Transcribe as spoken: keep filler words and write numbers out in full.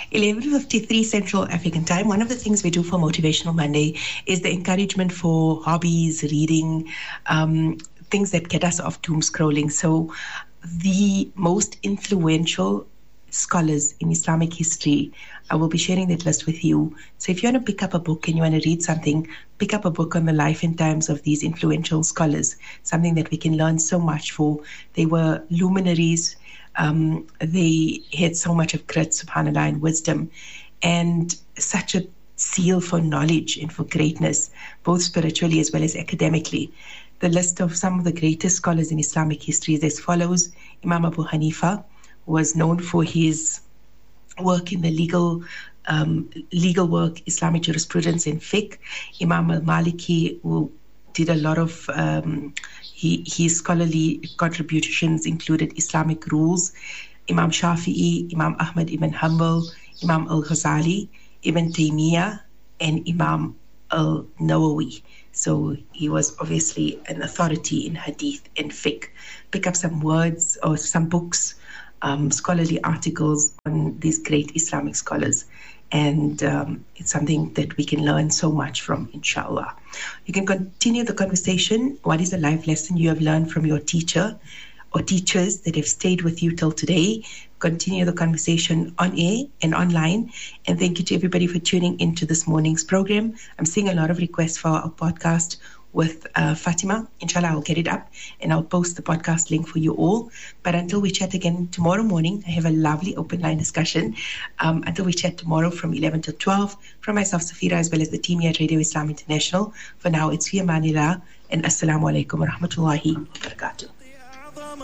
eleven fifty-three Central African Time. One of the things we do for Motivational Monday is the encouragement for hobbies, reading, um, things that get us off doom scrolling. So the most influential scholars in Islamic history, I will be sharing that list with you. So if you want to pick up a book and you want to read something, pick up a book on the life and times of these influential scholars, something that we can learn so much for. They were luminaries. Um, they had so much of grit, subhanAllah, and wisdom, and such a zeal for knowledge and for greatness, both spiritually as well as academically. The list of some of the greatest scholars in Islamic history is as follows. Imam Abu Hanifa was known for his work in the legal um, legal work, Islamic jurisprudence and fiqh. Imam al-Maliki, who did a lot of um, he, his scholarly contributions included Islamic rules. Imam Shafi'i, Imam Ahmad ibn Hanbal, Imam al-Ghazali, Ibn Taymiyyah, and Imam al-Nawawi. So he was obviously an authority in hadith and fiqh. Pick up some words or some books, Um, scholarly articles on these great Islamic scholars, and um, it's something that we can learn so much from, inshallah. You can continue the conversation. What is a life lesson you have learned from your teacher or teachers that have stayed with you till today? Continue the conversation on air and online. And thank you to everybody for tuning into this morning's program. I'm seeing a lot of requests for our podcast with uh, Fatima. Inshallah, I'll get it up and I'll post the podcast link for you all. But until we chat again tomorrow morning, I have a lovely open line discussion. Um, until we chat tomorrow from eleven to twelve, from myself, Safira, as well as the team here at Radio Islam International. For now, it's fi amanillah and assalamu alaikum wa rahmatullahi wa barakatuh.